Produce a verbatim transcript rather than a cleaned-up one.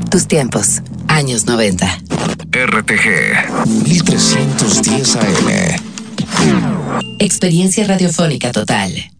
Tus tiempos, años noventa. R T G mil trescientos diez A M. Experiencia radiofónica total.